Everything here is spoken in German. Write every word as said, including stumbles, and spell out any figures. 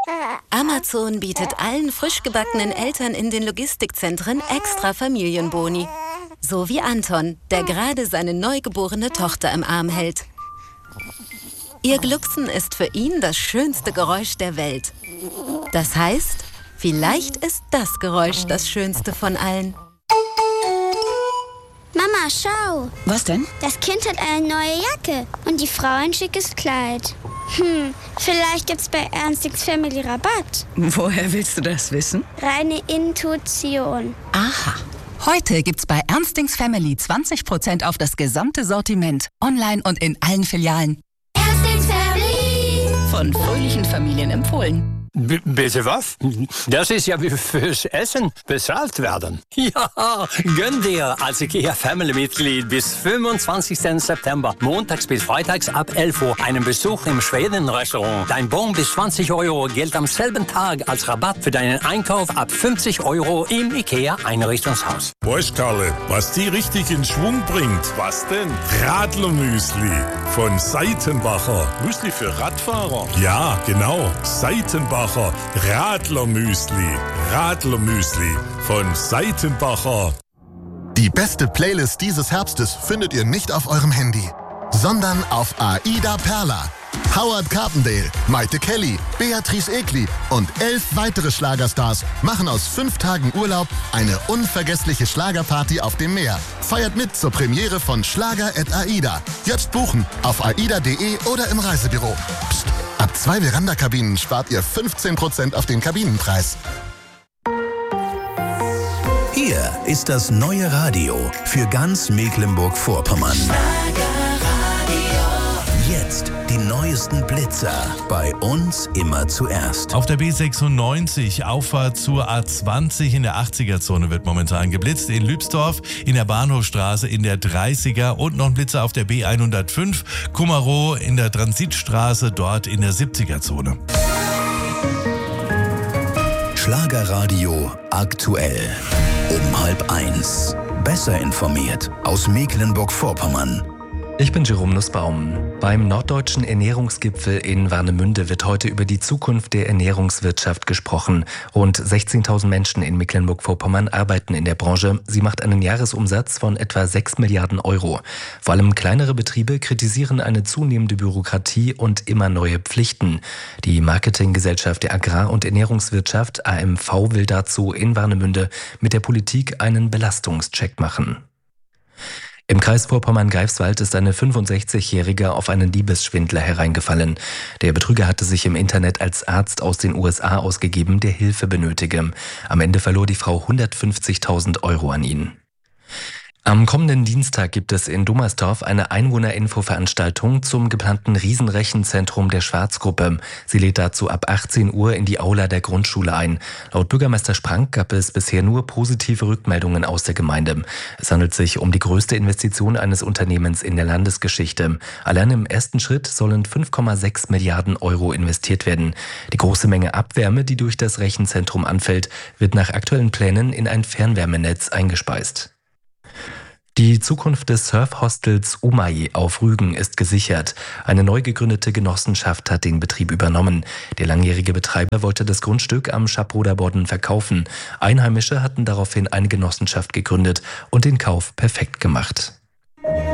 Amazon bietet allen frisch gebackenen Eltern in den Logistikzentren extra Familienboni. So wie Anton, der gerade seine neugeborene Tochter im Arm hält. Ihr Glucksen ist für ihn das schönste Geräusch der Welt. Das heißt, vielleicht ist das Geräusch das schönste von allen. Mama, schau. Was denn? Das Kind hat eine neue Jacke und die Frau ein schickes Kleid. Hm, vielleicht gibt's bei Ernstings Family Rabatt. Woher willst du das wissen? Reine Intuition. Aha. Heute gibt's bei Ernstings Family zwanzig Prozent auf das gesamte Sortiment. Online und in allen Filialen. Ernstings Family. Von fröhlichen Familien empfohlen. B- bitte was? Das ist ja wie fürs Essen bezahlt werden. Ja, gönn dir als IKEA-Family-Mitglied bis fünfundzwanzigsten September, montags bis freitags ab elf Uhr, einen Besuch im Schweden-Restaurant. Dein Bon bis zwanzig Euro gilt am selben Tag als Rabatt für deinen Einkauf ab fünfzig Euro im IKEA-Einrichtungshaus. Weißt, Karle, was die richtig in Schwung bringt? Was denn? Radlermüsli von Seitenbacher. Müsli für Radfahrer? Ja, genau. Seitenbacher. Radlermüsli. Radlermüsli von Seitenbacher. Die beste Playlist dieses Herbstes findet ihr nicht auf eurem Handy, sondern auf Aida Perla. Howard Carpendale, Maite Kelly, Beatrice Egli und elf weitere Schlagerstars machen aus fünf Tagen Urlaub eine unvergessliche Schlagerparty auf dem Meer. Feiert mit zur Premiere von Schlager at Aida. Jetzt buchen auf aida punkt de oder im Reisebüro. Psst, ab zwei Veranda-Kabinen spart ihr fünfzehn Prozent auf den Kabinenpreis. Hier ist das neue Radio für ganz Mecklenburg-Vorpommern. Jetzt die neuesten Blitzer. Bei uns immer zuerst. Auf der B sechsundneunzig, Auffahrt zur A zwanzig in der achtziger-Zone wird momentan geblitzt. In Lübsdorf, in der Bahnhofstraße in der dreißiger und noch ein Blitzer auf der B hundertfünf. Kummerow in der Transitstraße, dort in der siebziger-Zone. Schlagerradio aktuell. Um halb eins. Besser informiert aus Mecklenburg-Vorpommern. Ich bin Jerome Nussbaum. Beim Norddeutschen Ernährungsgipfel in Warnemünde wird heute über die Zukunft der Ernährungswirtschaft gesprochen. Rund sechzehntausend Menschen in Mecklenburg-Vorpommern arbeiten in der Branche. Sie macht einen Jahresumsatz von etwa sechs Milliarden Euro. Vor allem kleinere Betriebe kritisieren eine zunehmende Bürokratie und immer neue Pflichten. Die Marketinggesellschaft der Agrar- und Ernährungswirtschaft A M V will dazu in Warnemünde mit der Politik einen Belastungscheck machen. Im Kreis Vorpommern-Greifswald ist eine fünfundsechzigjährige auf einen Diebesschwindler hereingefallen. Der Betrüger hatte sich im Internet als Arzt aus den U S A ausgegeben, der Hilfe benötige. Am Ende verlor die Frau hundertfünfzigtausend Euro an ihn. Am kommenden Dienstag gibt es in Dummersdorf eine Einwohnerinfo-Veranstaltung zum geplanten Riesenrechenzentrum der Schwarzgruppe. Sie lädt dazu ab achtzehn Uhr in die Aula der Grundschule ein. Laut Bürgermeister Sprank gab es bisher nur positive Rückmeldungen aus der Gemeinde. Es handelt sich um die größte Investition eines Unternehmens in der Landesgeschichte. Allein im ersten Schritt sollen fünf Komma sechs Milliarden Euro investiert werden. Die große Menge Abwärme, die durch das Rechenzentrum anfällt, wird nach aktuellen Plänen in ein Fernwärmenetz eingespeist. Die Zukunft des Surfhostels Umay auf Rügen ist gesichert. Eine neu gegründete Genossenschaft hat den Betrieb übernommen. Der langjährige Betreiber wollte das Grundstück am Schaproder Bodden verkaufen. Einheimische hatten daraufhin eine Genossenschaft gegründet und den Kauf perfekt gemacht.